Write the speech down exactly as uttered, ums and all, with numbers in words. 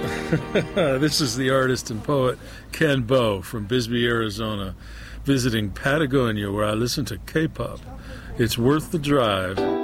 This is the artist and poet Ken Bo from Bisbee, Arizona, visiting Patagonia, where I listen to K-pop. It's worth the drive.